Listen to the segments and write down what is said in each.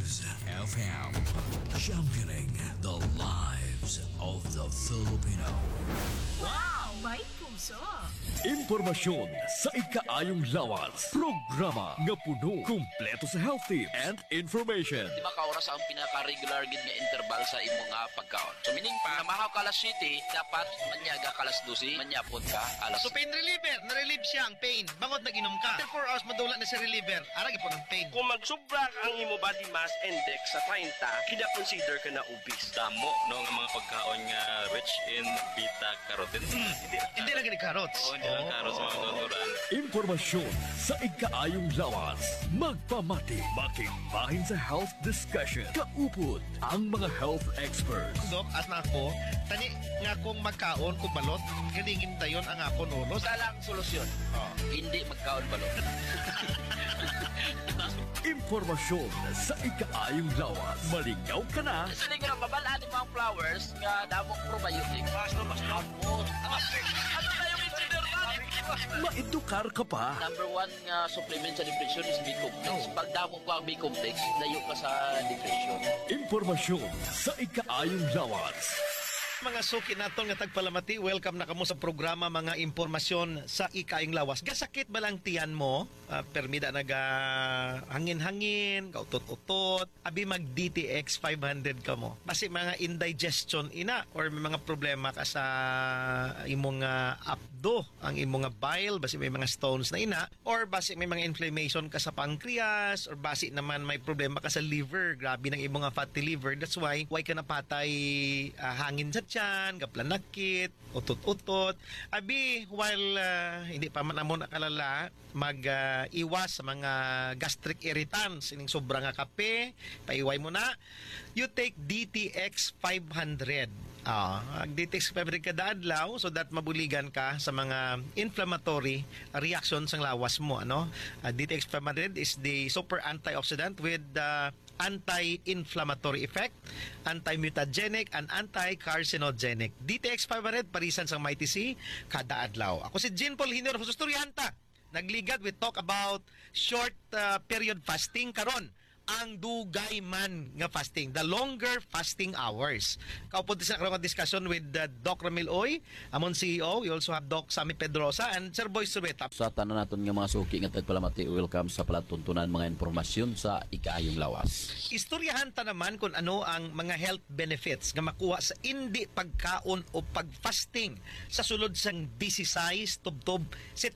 News FM. Championing the lives of the Filipino. Wow! May puso! Impormasyon sa ikaayong lawas. Programa nga puno, kumpleto sa health tips and information. Di ba ka oras ang pinaka-regular gid nga interval sa imong nga pagkaon. So meaning pa, namahaw ka alas 7, dapat manyaga ka alas 12, manyapon ka alas So pain reliever, na-relieve siya ang pain. Bangod nag-inom ka. After 4 hours madula na sa reliever, aragi po ng pain. Kung magsubra ang imo body mass index sa 30, kina-consider ka na obese. Damo no nga mga pagkaon nga rich in beta carotene. Hindi lagi ni carrots. Oo, hindi lang carrots mga natural. Impormasyon sa ikaayong lawas. Magpamati, makigbahin sa health discussion. Kaupod ang mga health experts. Dok, as na ako, tani nga kong magkaon kung balot, ganingin dayon ang ako nulos. Isa lang solusyon. Hindi magkaon balot. Impormasyon sa ikaayong lawas. Malingaw ka na. Sa linggo ng babalaan ng mga flowers nga damong probiotic. Mas hapon. Ano kayong engineer ba? Maedukar ka pa. Number 1 nga supplement sa depression is B-complex. Pag damong ka ang B-complex, layo ka sa depression. Impormasyon sa ikaayong lawas. Mga suki naton nga tagpalamati, welcome na kamo sa programa mga impormasyon sa ikaing lawas. Gasakit ba lang tiyan mo? Permida naga hangin-hangin, kautot-utot, abi mag DTX 500 ka mo. Basi mga indigestion ina or may mga problema ka sa imong abdo, ang imong bile, basi may mga stones na ina, or basi may mga inflammation ka sa pancreas, or basi naman may problema ka sa liver, grabe ng imong fatty liver. That's why ka napatay hangin sa tiyan, kaplanakit, utot-utot. Abi, while hindi pa man amo nakalala, mag-iwas sa mga gastric irritants, ining sobra nga kape, paiway mo na, you take DTX 500. DTX 500 kada adlaw so that mabuligan ka sa mga inflammatory reactions ang lawas mo. DTX 500 is the super antioxidant with anti-inflammatory effect, anti-mutagenic, and anti-carcinogenic. DTX 500 parisan sang Mighty C kada adlaw. Ako si Jean Paul Hiner, Hususturyanta. Nagligad, we talk about short period fasting karon. Ang dugay man nga fasting, the longer fasting hours. Kaupod sa karong discussion with Doc Ramil Oy, amon CEO. We also have Doc Sammy Pedrosa and Sir Boy Sueta. Sa tanan naton nga mga suki nga tagpalamati, welcome sa palatuntunan mga impormasyon sa ikaayong lawas. Istoryahan ta naman kung ano ang mga health benefits nga makuha sa hindi pagkaon o pagfasting sa sulod sang 16 tubtob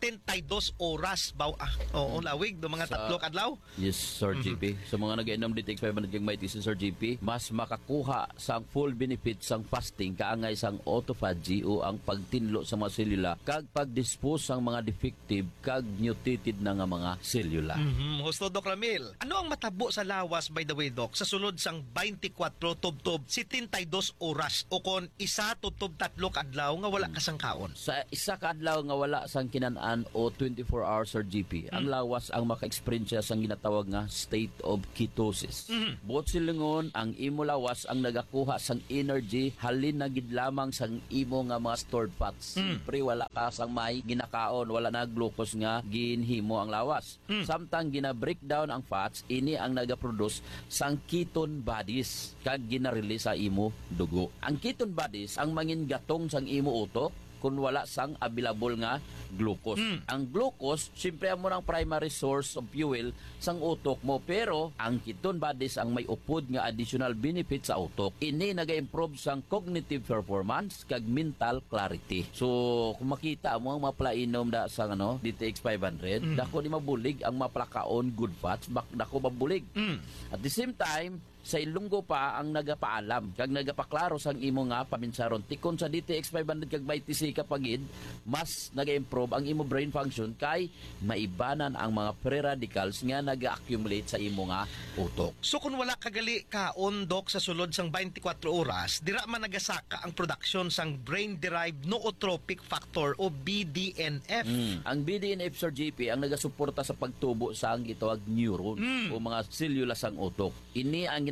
72 oras lawig do mga tatlo kadlaw. Yes, Sir GP. Sa mga nag-inom DTX 500 kang may Sir GP, mas makakuha sang full benefit sang fasting kaangay sang autophagy o ang pagtinlo sa mga selula kag pag-dispose sang mga defective kag mutated na nga mga selula. Husto Doc Ramil, ano ang matabo sa lawas by the way Doc sa sulod sang 24 tubtob 72 oras o kon isa tubtob tatlo kadlaw nga wala ka sang kaon? Sa isa ka adlaw nga wala sang kinanan o 24 hours Sir GP, ang lawas ang maka-experience sang ginatawag nga state of ketosis. Buot silingon, ang imo lawas ang nagakuha sang energy halin na gid lamang sang imo nga mga stored fats. Siyempre wala ka sang may ginakaon, wala na glucose nga ginhimo ang lawas. Samtang gina-breakdown ang fats, ini ang nagaproduce sang ketone bodies kag gina-release sa imo dugo. Ang ketone bodies ang mangingatong sang imo utok kung wala sang available nga glucose. Ang glucose, siyempre mo ng primary source of fuel sang utok mo, pero ang ketone bodies ang may upod nga additional benefit sa utok. Ini naga-improve sang cognitive performance kag mental clarity. So, kung makita mo ang maplainom da sang DTX 500, dako ni mabulig ang maplakaon good fats, dako mabulig. At the same time, sa Ilunggo pa ang nagapaalam kag nagapaklaro sang imo nga paminsaron tikon sa DTX 500 kag may TC kapagid mas naga-improve ang imo brain function kay maibanan ang mga free radicals nga naga-accumulate sa imo nga utok. So kung wala kagali kaon Doc sa sulod sang 24 oras, dira man nagasaka ang production sang brain-derived nootropic factor o BDNF. Ang BDNF Sir GP ang nagasuporta sa pagtubo sa ang gitawag neuron o mga selula sang utok. Ini ang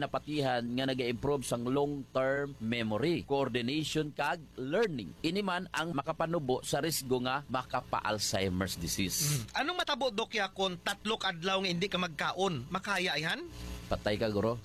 ginapatihan nga naga-improve sang long-term memory, coordination kag learning. Ini man ang makapanubo sa risgo nga makapa-Alzheimer's disease. Anong matabo, Dok, ya kung 3 adlaw nga hindi ka magkaon? Makaya yan? Patay ka, guro.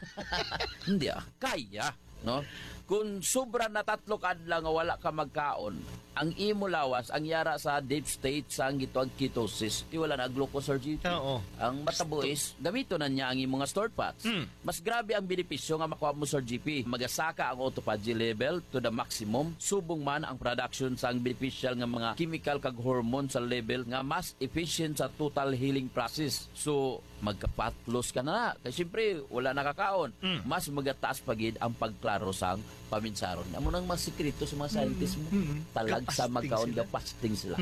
Hindi kaya, no? Kung sobra na 3 adlaw nga wala ka magkaon, ang imo lawas, ang yara sa deep state sa gituang ketosis, di wala na glucose or GP. Oo. Ang matabo is, gamito na niya ang imong stored fats. Mas grabe ang benepisyo nga makuha mo sa GP. Magasaka ang autophagy level to the maximum, subong man ang production sa ang beneficial nga mga chemical kag hormone sa level nga mas efficient sa total healing process. So, magka-fat loss ka na. Kasi siyempre, wala nakakaon. Mas magataas pagid ang pagklaro sang paminsaron. Amo nang mas sikreto sa mga scientists mo. Talag sa magkaon ga fasting sila.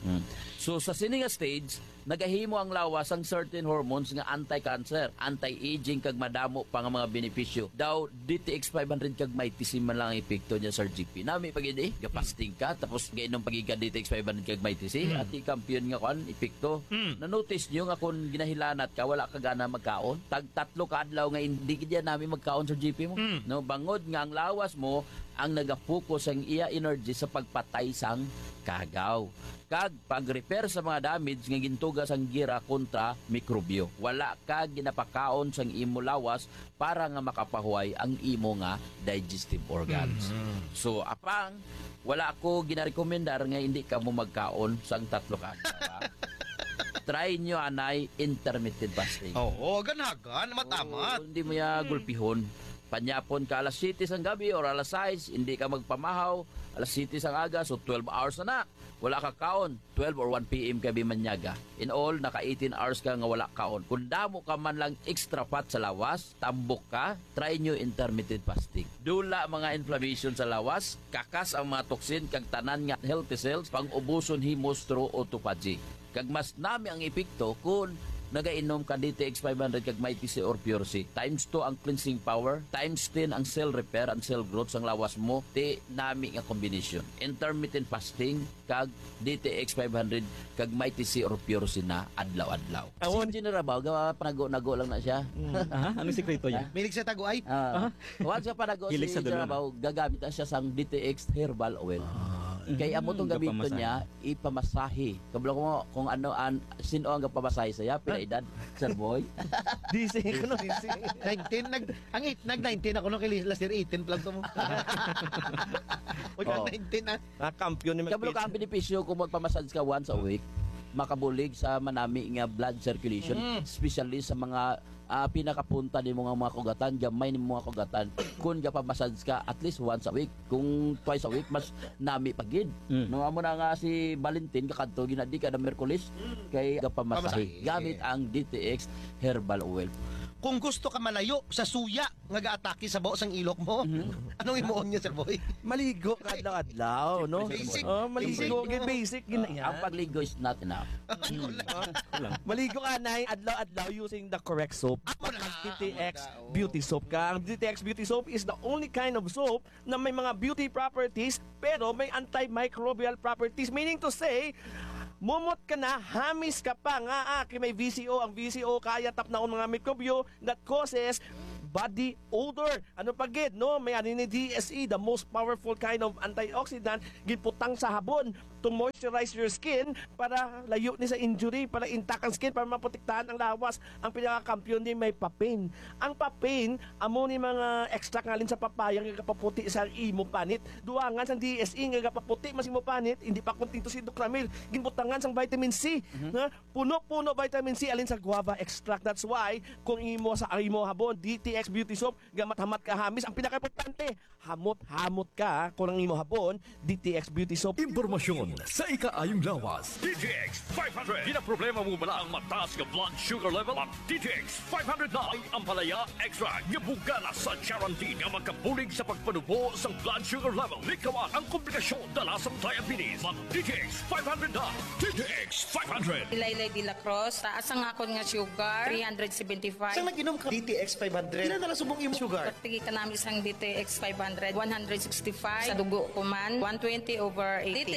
So sa sini nga stage, nagahimo ang lawas ang certain hormones nga anti-cancer, anti-aging kag madamo pa nga mga benepisyo. Daw DTX 500 kag may man lang ang epekto niya sa GP. Nami pagid ga fasting ka tapos gainom pagid ka DTX 500 kag may ati kampiyon nga kan epekto. Na-notice niyo nga kung ginahilanat ka wala ka gana magkaon, tag 3 ka adlaw nga hindi gid namin magkaon sa GP mo. No, bangod nga ang lawas mo ang nagapokus ang iya energy sa pagpatay sang kagaw. Kag pag-repair sa mga damage nga gintuga sang gira kontra mikrobyo. Wala ka ginapakaon sang imo lawas para nga makapahuway ang imo nga digestive organs. So apang wala ako ginarekomendar nga hindi ka mo magkaon sang 3 ka adlaw. Try nyo anay intermittent fasting. Oo, ganagan, matamat. Hindi mo ya gulpihon. Panyapon ka alas 7 sang gabi or alas 6, hindi ka magpamahaw, alas 7 sang aga, so 12 hours na. Wala ka kaon, 12 or 1 p.m. ka bimanyaga. In all, naka 18 hours ka nga wala kaon. Kung damo ka man lang extra fat sa lawas, tambok ka, try nyo intermittent fasting. Dula mga inflammation sa lawas, kakas ang mga toxin, kag tanan nga healthy cells, pang ubuson himos through autophagy. Kag mas nami ang epekto kung nagainom ka DTX 500 kag may TC or Pure C. Times 2 ang cleansing power, times 10 ang cell repair and cell growth sang lawas mo. Ti nami nga combination. Intermittent fasting kag DTX 500 kag may TC or Pure C na adlaw-adlaw. Si General Bao, panago-nago lang na siya. Anong sikreto niya? Milig sa tago ay? Once ka panago si Hilig sa General dulon. Bao, gagamit na siya sang DTX herbal oil. Kaya amo tong gamito gapamasahe. niya ipamasahe. Kabalo ko kung ano sino ang gapamasahe saya pila edad, Sir Boy. DC ko no. 19 nag 19 ako no kay last year 18 plan to mo. O Oo. 19 na. Kampiyon ni Kabalo ka ang benepisyo kung magpamassage ka once a week, makabulig sa manami nga blood circulation, especially sa mga pinakapunta ni mga kugatan, gamay ni mga kugatan. Kung gapamassage ka at least once a week, kung twice a week mas nami pagid. No amo na nga si Valentin kakadto ginadi ka na Merkulis kay gapamasahe gamit ang DTX herbal oil. Kung gusto ka malayo sa suya nga gaatake sa baos ang ilok mo, anong imuon niya, Sir Boy? Maligo kadlaw-adlaw, no? Basic. Maligo, Basic. basic ginaya. Ang pagligo is not enough. Maligo ka na adlaw-adlaw using the correct soap. DTX Beauty Soap ka. Ang DTX Beauty Soap is the only kind of soap na may mga beauty properties pero may antimicrobial properties. Meaning to say, mumot ka na, hamis ka pa nga may VCO. Ang VCO kaya tapnaon mga mikrobyo that causes body odor. Ano pagid, no? May ni DSE, the most powerful kind of antioxidant, giputang sa habon to moisturize your skin para layo ni sa injury, para intact ang skin, para maprotektahan ang lawas. Ang pinakakampiyon din may papain. Ang papain, amo ni mga extract ngalin sa papaya nga kapaputi sa imo panit. Duangan sa DSE nga kapaputi mas imo panit, hindi pa kunting to si Docramil. Ginbutangan sang vitamin C. Na puno-puno vitamin C alin sa guava extract. That's why kung imo sa imo habon, DTX Beauty Soap, gamat-hamat ka hamis. Ang pinaka-importante, hamot-hamot ka kung ang imo habon, DTX Beauty Soap. Impormasyon sa ikaayong lawas. DTX 500. Ginaproblema mo bala ang mataas nga blood sugar level? Ang DTX 500 na ay ampalaya extra nga bugana sa guarantee nga magkabulig sa pagpanubo sa blood sugar level. Likawan ang komplikasyon dala sa diabetes. Ang DTX 500 na. DTX 500. Ilaylay de la Cruz, taas ang akon nga sugar, 375. Saan nag-inom ka? DTX 500. Ilan na lang subong imo sugar? Pagtigi ka namin isang DTX 500, 165. Sa dugo ko man, 120/8. DTX 500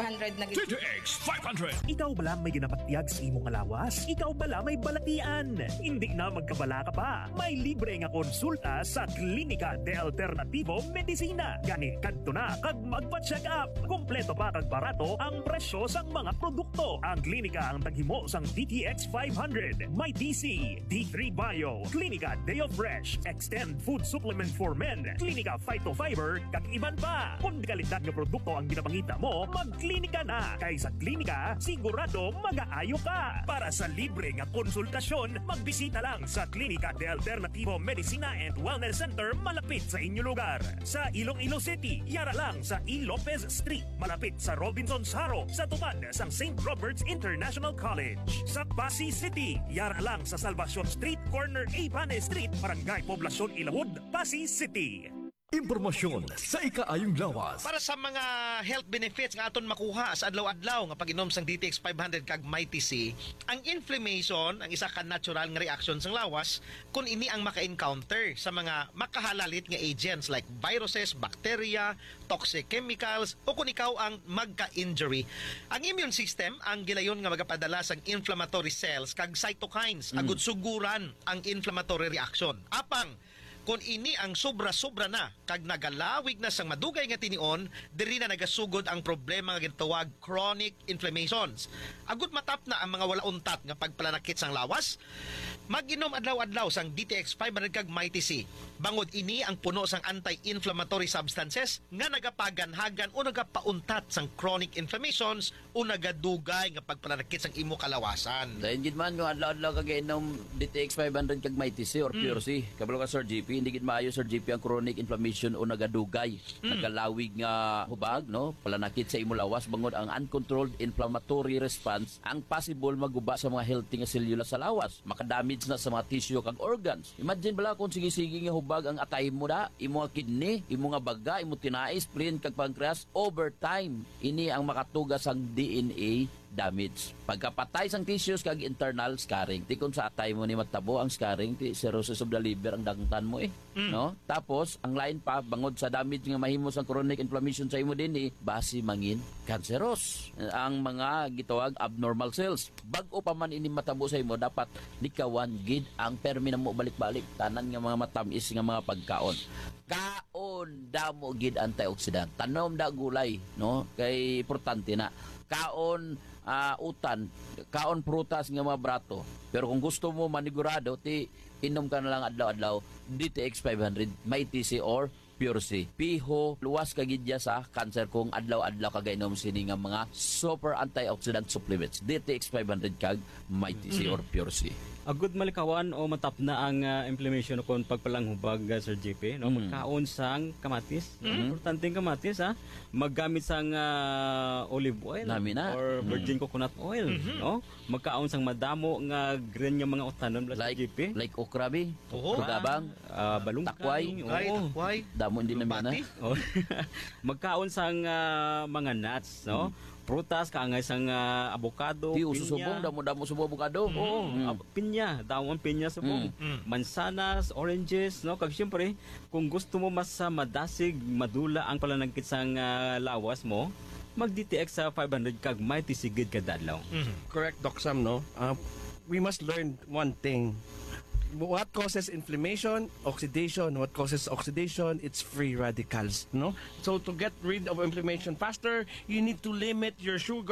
500 na DTX 500. Ikaw bala may ginapatiyag sa imong alawas? Ikaw bala may balatian? Hindi na magkabala ka pa. May libre nga konsulta sa Klinika de Alternativo Medicina. Gani kadto na kag magpa-check up. Kompleto pa kag barato ang presyo sang mga produkto. Ang klinika ang taghimo sang DTX 500, may DC, D3 Bio, Klinika Deo Fresh, Extend Food Supplement for Men, Klinika Phytofiber, kag iban pa. Kung kalidad nga produkto ang ginapangita mo, magklinika na. Kay sa klinika, sigurado mag-aayo ka. Para sa libre nga konsultasyon, magbisita lang sa Klinika de Alternativo Medicina and Wellness Center malapit sa inyo lugar. Sa Iloilo City, yara lang sa E. Lopez Street, malapit sa Robinson's Haro, sa tupad sang St. Robert's International College. Sa Pasig City, yara lang sa Salvacion Street, corner A. Pane Street, Barangay Poblacion Ilawod, Pasig City. Impormasyon sa ikaayong lawas. Para sa mga health benefits nga aton makuha sa adlaw-adlaw nga pag-inom sang DTX 500 kag Mighty C, ang inflammation ang isa ka natural nga reaction sang lawas kung ini ang maka-encounter sa mga makahalalit nga agents like viruses, bacteria, toxic chemicals o kung ikaw ang magka-injury. Ang immune system ang gilayon nga magapadala sang inflammatory cells kag cytokines agud suguran ang inflammatory reaction. Apang kung ini ang sobra-sobra na kag nagalawig na sang madugay nga tinion, diri na nagasugod ang problema nga gitawag chronic inflammations. Agud matap na ang mga wala untat nga pagpalanakit sang lawas, mag-inom adlaw-adlaw sang DTX 500 kag Mighty C. Bangod ini ang puno sang anti-inflammatory substances nga nagapaganhagan o nagapauntat sang chronic inflammations o nagadugay nga pagpalanakit sang imo kalawasan. Dahil gid man yung adlaw-adlaw kagainom DTX 500 kag Mighty C or Pure C. Kabalo ka Sir GP, hindi gid maayo Sir GP ang chronic inflammation o nagadugay, nagalawig nga hubag, no? Palanakit sa imo lawas bangod ang uncontrolled inflammatory response ang possible maguba sa mga healthy nga selula sa lawas, makadamage na sa mga tissue kag organs. Imagine bala kung sige-sige nga hubag ang atay mo da, imo nga kidney, imo nga baga, imo tinais, spleen kag pancreas, over time ini ang makatugas ang DNA damage. Pagkapatay sang tissues kag internal scarring. Ti kun sa atay mo ni matabo ang scarring, ti cirrhosis of the liver ang dangtan mo no? Tapos ang lain pa bangod sa damage nga mahimo sang chronic inflammation sa imo dinhi, basi mangin cancerous ang mga gitawag abnormal cells. Bag-o pa man ini matabo sa imo, dapat likawan gid ang permi na mo balik-balik tanan nga mga matamis nga mga pagkaon. Kaon damo gid antioxidant. Tanom da gulay, no? Kay importante na kaon utan, kaon prutas nga mga brato. Pero kung gusto mo manigurado, ti inom ka na lang adlaw-adlaw DTX 500, Mighty C or Pure C. Piho, luwas kagidya sa cancer kung adlaw-adlaw kagainom sini nga mga super antioxidant supplements. DTX 500 kag Mighty C or Pure C. A good malikawan o matap na ang inflammation kung pagpalanghubag, Sir JP, no? Magkaon sang kamatis. Importanteng kamatis, ha? Maggamit sang olive oil or virgin coconut oil, no? Magkaon sang madamo nga green nga mga utanon, like, Sir JP. Like okrabi, gabang, balungkay, takway, damo din namin na. Magkaon sang mga nuts, no? Prutas, kaangay sang avocado, pinya. Ususubong, damo-damo subong avocado. Pinya, damo ang pinya subong. Mansanas, oranges, no? Kag syempre, kung gusto mo mas madasig, madula ang palanagkit sang lawas mo, mag-DTX sa 500 kag Mighty Sigid kada adlaw. Correct, Doc Sam, no? We must learn one thing. What causes inflammation? Oxidation. What causes oxidation? It's free radicals, no? So to get rid of inflammation faster, you need to limit your sugar